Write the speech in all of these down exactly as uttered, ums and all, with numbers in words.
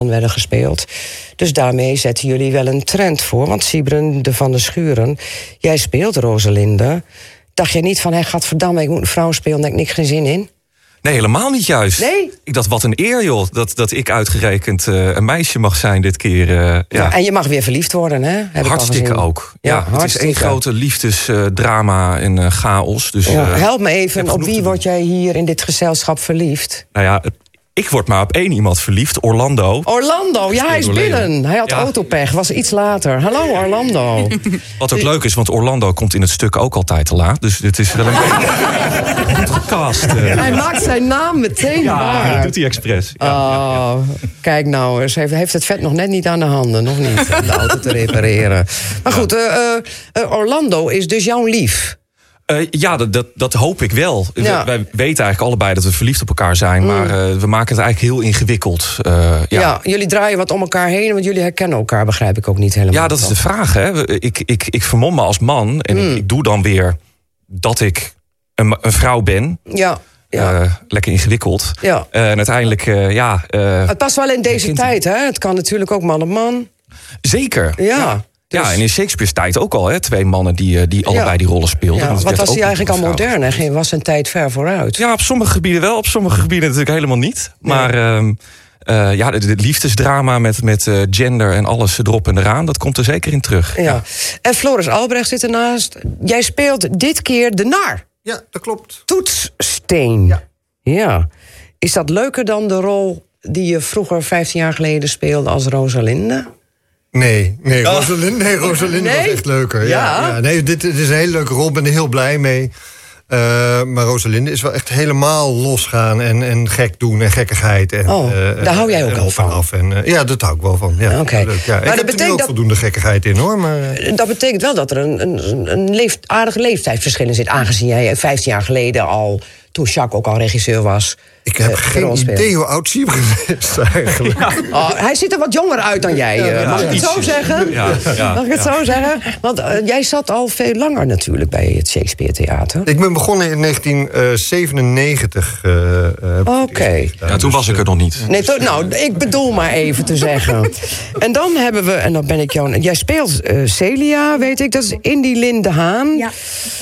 werden gespeeld. Dus daarmee zetten jullie wel een trend voor. Want Siebren de Van der Schuren, jij speelt Rosalinde. Dacht je niet van, hé, gadverdamme, ik moet een vrouw spelen, daar heb ik niks geen zin in? Nee, helemaal niet juist. Nee? Ik dacht, wat een eer, joh. Dat, dat ik uitgerekend uh, een meisje mag zijn dit keer. Uh, ja. Ja, en je mag weer verliefd worden, hè? Heb hartstikke ook. Ja, ja, het is één grote liefdesdrama uh, en uh, chaos. Dus, ja, uh, help me even, op wie word jij hier in dit gezelschap verliefd? Nou ja, ik word maar op één iemand verliefd, Orlando. Orlando, ja, hij is binnen. Hij had ja. autopech, was iets later. Hallo, Orlando. Wat ook leuk is, want Orlando komt in het stuk ook altijd te laat. Dus dit is wel een beetje goed gecast. Uh. Hij maakt zijn naam meteen ja, waar. dat doet hij expres. Ja, oh, ja, ja. Kijk nou eens, hij heeft het vet nog net niet aan de handen. Nog niet, om de auto te repareren. Maar goed, uh, uh, Orlando is dus jouw lief. Uh, ja, dat, dat, dat hoop ik wel. Ja. Wij weten eigenlijk allebei dat we verliefd op elkaar zijn. Mm. Maar uh, we maken het eigenlijk heel ingewikkeld. Uh, ja. ja, jullie draaien wat om elkaar heen. Want jullie herkennen elkaar, begrijp ik ook niet helemaal. Ja, dat is de vraag. Hè. Ik, ik, ik vermom me als man. En mm. ik, ik doe dan weer dat ik een, een vrouw ben. Ja. Ja. Uh, lekker ingewikkeld. Ja. Uh, en uiteindelijk, uh, ja... Uh, het past wel in deze tijd, hè? Het kan natuurlijk ook man op man. Zeker, ja. ja. Dus... Ja, en in Shakespeare's tijd ook al, hè? Twee mannen die, die allebei ja. die rollen speelden. Ja, wat was hij eigenlijk al modern? Hij was zijn tijd ver vooruit. Ja, op sommige gebieden wel, op sommige gebieden natuurlijk helemaal niet. Maar nee. uh, uh, ja, de, de liefdesdrama met, met uh, gender en alles erop en eraan... dat komt er zeker in terug. Ja. Ja. En Floris Albrecht zit ernaast. Jij speelt dit keer de nar. Ja, dat klopt. Toetssteen. Ja. Ja. Is dat leuker dan de rol die je vroeger vijftien jaar geleden speelde als Rosalinde? Nee, nee, oh. Rosalinde, nee, Rosalinde nee? was echt leuker. Ja. Ja, ja. Nee, dit, dit is een hele leuke rol, ik ben er heel blij mee. Uh, maar Rosalinde is wel echt helemaal losgaan en, en gek doen en gekkigheid. En, oh, uh, daar hou jij ook wel van? En, uh, ja, dat hou ik wel van. Ja, okay. leuk, ja. Maar ik heb er nu ook dat... voldoende gekkigheid in, hoor. Maar, uh... dat betekent wel dat er een, een, een leef, aardige leeftijdsverschil in zit... aangezien jij vijftien jaar geleden al, toen Jacques ook al regisseur was... Ik heb uh, geen idee hoe oud Siebren is eigenlijk. Ja. Oh, hij ziet er wat jonger uit dan jij. Uh, mag ja, ik het zo zeggen? Ja, ja, mag ik het ja. zo zeggen? Want uh, jij zat al veel langer natuurlijk bij het Shakespeare Theater. Ik ben begonnen in negentien zevenennegentig. Uh, uh, Oké. Okay. Ja, toen was ik er nog niet. Nee, to, nou, ik bedoel maar even te zeggen. En dan hebben we, en dan ben ik jou... Jij speelt uh, Celia, weet ik, dat is Indy Linde Haan. Ja,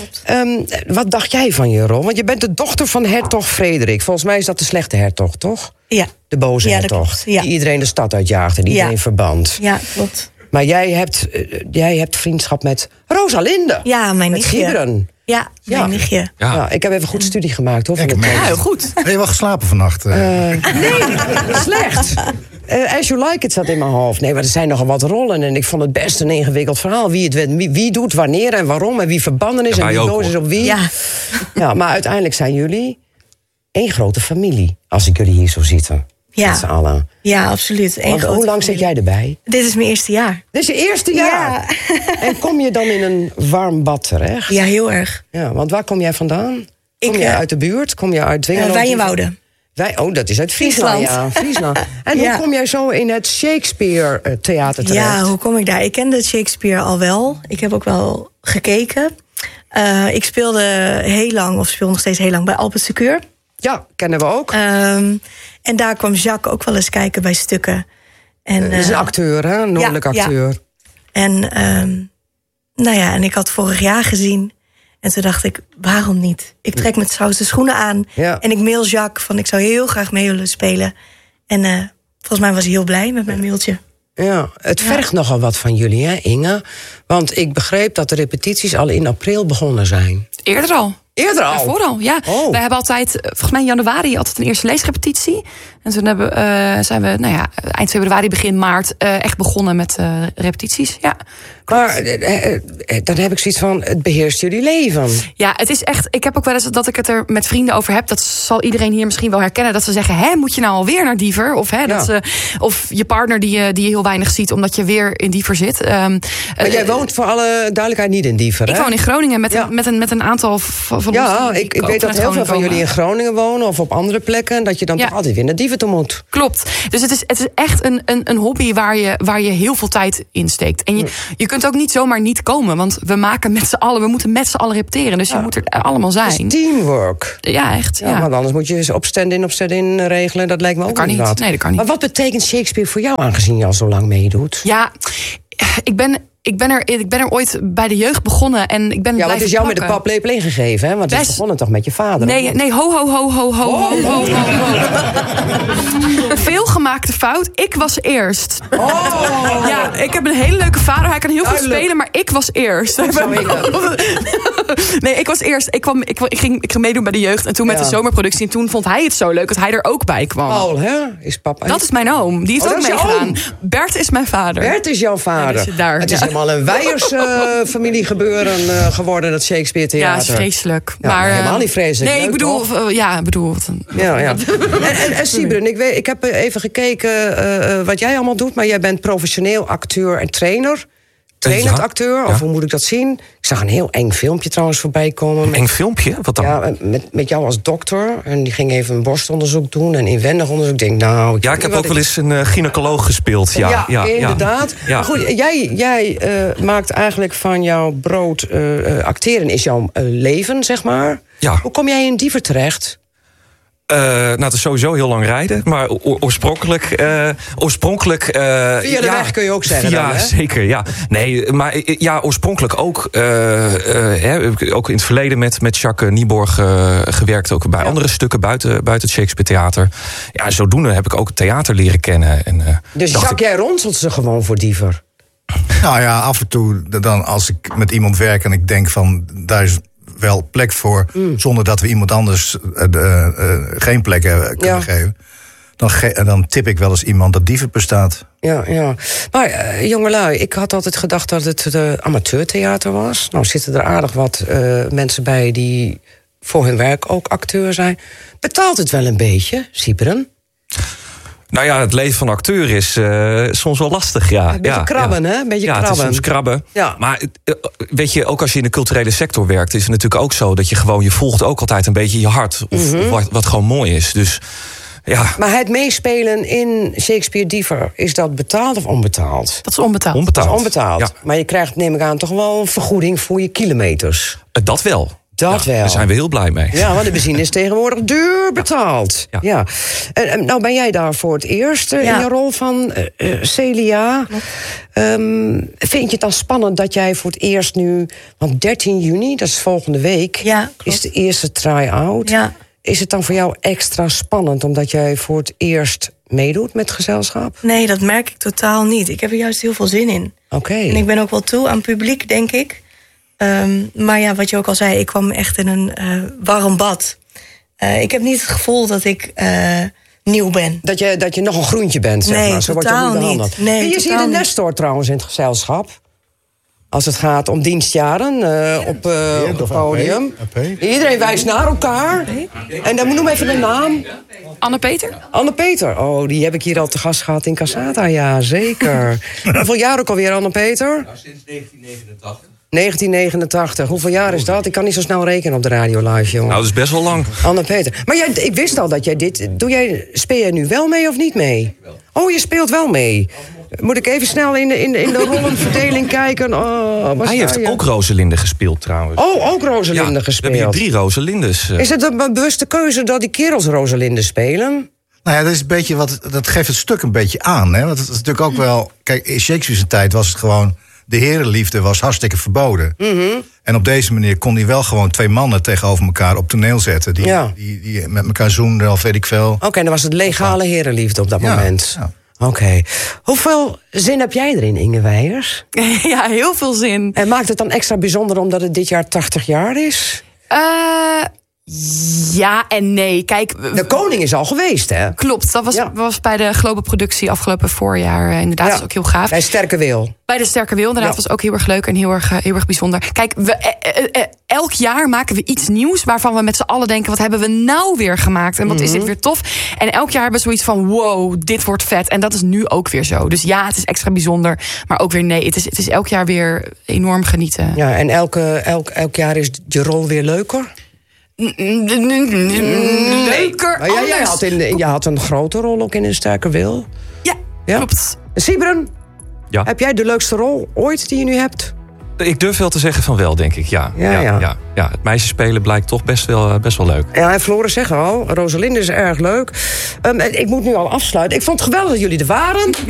um, wat dacht jij van je rol? Want je bent de dochter van hertog Frederik. Volgens mij is dat de slechte hertog, toch? Ja. De boze ja, hertog. Ja. Die iedereen de stad uitjaagde, die iedereen ja. verband. Ja, klopt. Maar jij hebt, uh, jij hebt vriendschap met Rosalinde. Ja, mijn met nichtje. Siebren. Ja, mijn ja. nichtje. Ja. Ja, ik heb even goed studie gemaakt, hoor. Van ja, heel goed. Heb je wel geslapen vannacht? Uh? Uh, nee, slecht. Uh, As You Like It zat in mijn hoofd. Nee, maar er zijn nogal wat rollen. En ik vond het best een ingewikkeld verhaal. Wie, het, wie, wie doet wanneer en waarom. En wie verbannen is ja, en wie ook, boos is op wie. Ja. Ja, maar uiteindelijk zijn jullie één grote familie. Als ik jullie hier zo zitten. Ja, met z'n allen. Ja, absoluut. Want, hoe lang familie. Zit jij erbij? Dit is mijn eerste jaar. Dit is je eerste jaar? Ja. En kom je dan in een warm bad terecht? Ja, heel erg. Ja, want waar kom jij vandaan? Kom ik, jij uit de buurt? Kom je uit Dwingelo? Uh, Wijenwoude. Wij, oh, dat is uit Friesland. Friesland. Ja, Friesland. En ja. hoe kom jij zo in het Shakespeare Theater terecht? Ja, hoe kom ik daar? Ik kende Shakespeare al wel. Ik heb ook wel gekeken. Uh, ik speelde heel lang, of speel nog steeds heel lang, bij Albert Secuur. Ja, kennen we ook. Um, en daar kwam Jacques ook wel eens kijken bij stukken. En, uh, dat is een acteur, hè? Een noordelijk ja, acteur. Ja. En, um, nou ja, en ik had vorig jaar gezien. En toen dacht ik, waarom niet? Ik trek met Saus de schoenen aan. Ja. En ik mail Jacques van, ik zou heel graag mee willen spelen. En uh, volgens mij was hij heel blij met mijn mailtje. Ja, het vergt ja. nogal wat van jullie, hè, Inge? Want ik begreep dat de repetities al in april begonnen zijn. Eerder al. Eerder al? Daarvoor al, ja. Oh. We hebben altijd, volgens mij in januari, altijd een eerste leesrepetitie. En toen hebben, uh, zijn we, nou ja, eind februari, begin maart... Uh, echt begonnen met uh, repetities, ja. Maar uh, uh, dan heb ik zoiets van, het beheerst jullie leven. Ja, het is echt, ik heb ook wel eens dat ik het er met vrienden over heb. Dat zal iedereen hier misschien wel herkennen. Dat ze zeggen, hè, moet je nou alweer naar Diever? Of, hè, ja. dat ze, of je partner die je, die je heel weinig ziet, omdat je weer in Diever zit. Um, maar uh, jij woont voor alle duidelijkheid niet in Diever, hè? Ik woon in Groningen met, ja. een, met, een, met een aantal van ja, ons. Ik, ik weet dat heel veel van jullie in Groningen wonen of op andere plekken. Dat je dan ja. toch altijd weer naar Diever leven tegemoet. Klopt. Dus het is, het is echt een, een, een hobby waar je, waar je heel veel tijd in steekt. En je, je kunt ook niet zomaar niet komen. Want we maken met z'n allen, we moeten met z'n allen repeteren. Dus ja. je moet er allemaal zijn. Het is teamwork. Ja, echt. Ja, ja. Want anders moet je op stand-in, op stand-in regelen. Dat lijkt me ook dat kan niet. Nee, dat kan niet. Maar wat betekent Shakespeare voor jou, aangezien je al zo lang meedoet? Ja, ik ben... Ik ben, er, ik ben er ooit bij de jeugd begonnen en ik ben Ja, wat is jou plakken. met de paplepel ingegeven, hè? Want het is begonnen toch met je vader? Nee, nee, ho, ho, ho, ho, ho, ho, ho, ho, ho. Veel gemaakte fout. Ik was eerst. Oh. Ja, ik heb een hele leuke vader. Hij kan heel Duidelijk. goed spelen, maar ik was eerst. Nee, ik was eerst. Ik, kwam, ik, ik, ging, ik ging meedoen bij de jeugd en toen met Ja. de zomerproductie. En toen vond hij het zo leuk dat hij er ook bij kwam. Paul, hè? Is papa. Dat is mijn oom. Die heeft Oh, ook dat is je meegedaan. oom. Bert is mijn vader. Bert is jouw vader. Ja, die zit daar. Het is Ja. helemaal een Weijers uh, familie gebeuren uh, geworden, dat Shakespeare theater. Ja, is vreselijk. Ja, maar, helemaal niet vreselijk. Nee, Leuk, ik bedoel, toch? uh, ja, ik bedoel. Wat een, Ja, ja. En, en, en Siebren, ik, weet, ik heb even gekeken uh, wat jij allemaal doet, maar jij bent professioneel acteur en trainer. Trainend Ja. acteur, of Ja. hoe moet ik dat zien? Ik zag een heel eng filmpje trouwens voorbij komen. Een eng filmpje? Wat dan? Ja, met, met jou als dokter. En die ging even een borstonderzoek doen en inwendig onderzoek. Ik denk, nou... Ja, ik heb ook wel eens een uh, gynaecoloog gespeeld. Ja, Ja, ja, inderdaad. Ja. Maar goed, jij, jij uh, maakt eigenlijk van jouw brood... Uh, uh, acteren is jouw uh, leven, zeg maar. Ja. Hoe kom jij in Diever terecht? Uh, nou, het is sowieso heel lang rijden. Maar o- oorspronkelijk... Uh, oorspronkelijk uh, Via de ja, weg kun je ook zeggen Ja, dan, hè? zeker, ja. Nee, maar ja, oorspronkelijk ook... Uh, uh, hè, ook in het verleden met, met Jacques Nieborg uh, gewerkt. Ook bij ja. andere stukken buiten, buiten het Shakespeare Theater. Ja, zodoende heb ik ook het theater leren kennen. En, uh, Dus dacht Jacques, ik, jij ronselt ze gewoon voor Diever? Nou ja, af en toe dan als ik met iemand werk en ik denk van... daar is wel plek voor, mm. zonder dat we iemand anders uh, uh, uh, geen plek uh, kunnen ja. geven... Dan, ge- dan tip ik wel eens iemand dat Diever bestaat. Ja, ja. Maar uh, jongelui, ik had altijd gedacht dat het de amateurtheater was. Nou zitten er aardig wat uh, mensen bij die voor hun werk ook acteur zijn. Betaalt het wel een beetje, Siebren? Nou ja, het leven van acteur is uh, soms wel lastig, ja. Een beetje ja, krabben, ja. hè? Een beetje ja, krabben. het is soms krabben. Ja. Maar uh, weet je, ook als je in de culturele sector werkt... is het natuurlijk ook zo dat je gewoon... je volgt ook altijd een beetje je hart. Of, Mm-hmm. of wat, wat gewoon mooi is. Dus ja... Maar het meespelen in Shakespeare Diever, is dat betaald of onbetaald? Dat is onbetaald. Onbetaald. Dat is onbetaald. Ja. Maar je krijgt, neem ik aan, toch wel een vergoeding voor je kilometers. Uh, dat wel. Dat ja, wel. Daar zijn we heel blij mee. Ja, want de benzine is tegenwoordig duur betaald. Ja. Ja. ja. En, en nou ben jij daar voor het eerst uh, Ja. in je rol van uh, uh, Celia. Um, vind je het dan spannend dat jij voor het eerst nu... Want dertien juni, dat is volgende week, Ja, klopt. is de eerste try-out. Ja. Is het dan voor jou extra spannend omdat jij voor het eerst meedoet met gezelschap? Nee, dat merk ik totaal niet. Ik heb er juist heel veel zin in. Oké. Okay. En ik ben ook wel toe aan publiek, denk ik. Um, maar ja, wat je ook al zei, ik kwam echt in een uh, warm bad. Uh, ik heb niet het gevoel dat ik uh, nieuw ben. Dat je, dat je nog een groentje bent, zeg nee, maar. Zo totaal wordt je niet behandeld. niet. Nee, Wie is hier de niet. Nestor trouwens in het gezelschap? Als het gaat om dienstjaren uh, op uh, op het podium. A P. Iedereen wijst naar elkaar. En dan noem even de naam. Anne-Peter? Anne-Peter. Oh, die heb ik hier al te gast gehad in Cassata. Ja, zeker. Hoeveel jaar ook alweer, Anne-Peter? Nou, sinds negentien negenentachtig. negentien negenentachtig. Hoeveel jaar is dat? Ik kan niet zo snel rekenen op de radio live, jongen. Nou, dat is best wel lang. Anne-Peter. Maar jij, ik wist al dat jij dit... Doe jij, speel jij nu wel mee of niet mee? Oh, je speelt wel mee. Moet ik even snel in de, in de, in de rollenverdeling kijken? Oh, waar Hij sta heeft je? ook Rosalinde gespeeld trouwens. Oh, ook Rosalinde ja, gespeeld. We hebben hier drie Rosalindes. Uh. Is het een bewuste keuze dat die kerels Rosalinde spelen? Nou ja, dat is een beetje wat, dat geeft het stuk een beetje aan. Hè? Want het is natuurlijk ook wel... Kijk, in Shakespeare's tijd was het gewoon... De herenliefde was hartstikke verboden. Mm-hmm. En op deze manier kon hij wel gewoon twee mannen tegenover elkaar op toneel zetten. Die, Ja. die, die met elkaar zoenden of weet ik veel. Oké, okay, dan was het legale herenliefde op dat Ja, moment. ja. Oké. Okay. Hoeveel zin heb jij erin, Inge Weijers? Ja, heel veel zin. En maakt het dan extra bijzonder omdat het dit jaar tachtig jaar is? Uh, ja en nee. Kijk, de koning is al geweest, hè? Klopt, dat was, ja. was bij de Globe productie afgelopen voorjaar. Uh, inderdaad, ja. dat is ook heel gaaf. Bij Sterke Wil. Bij de Sterke Wil, inderdaad, ja. was ook heel erg leuk en heel erg, uh, heel erg bijzonder. Kijk, we, uh, uh, uh, elk jaar maken we iets nieuws waarvan we met z'n allen denken... wat hebben we nou weer gemaakt en wat mm-hmm. is dit weer tof. En elk jaar hebben we zoiets van, wow, dit wordt vet. En dat is nu ook weer zo. Dus ja, het is extra bijzonder, maar ook weer nee. Het is, het is elk jaar weer enorm genieten. Ja, en elke, elk, elk jaar is je rol weer leuker? leuker. Maar ja, jij had in, je had een grote rol ook in Een Sterke Wil. Ja, Ja? klopt. Siebren, Ja. heb jij de leukste rol ooit die je nu hebt? Ik durf wel te zeggen van wel, denk ik. Ja, Ja, ja, ja. ja. ja. Het meisjespelen blijkt toch best wel, best wel leuk. Ja, en Floris zegt al, Rosalinde is erg leuk. Um, en ik moet nu al afsluiten. Ik vond het geweldig dat jullie er waren. En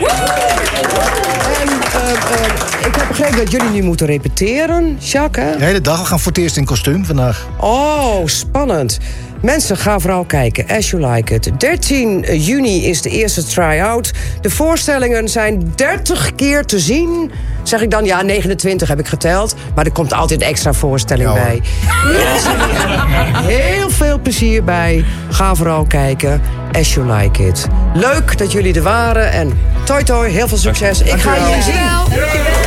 um, um, ik heb begrepen dat jullie nu moeten repeteren. Jacques, hè? De hele dag. We gaan voor het eerst in kostuum vandaag. Oh, spannend. Mensen, ga vooral kijken. As You Like It. dertien juni is de eerste try-out. De voorstellingen zijn dertig keer te zien. Zeg ik dan? Ja, negenentwintig heb ik geteld. Maar er komt altijd een extra voorstelling Ja, hoor. bij. Mensen, heel veel plezier bij. Ga vooral kijken. As You Like It. Leuk dat jullie er waren. En toi toi, heel veel succes. Ik ga jullie zien.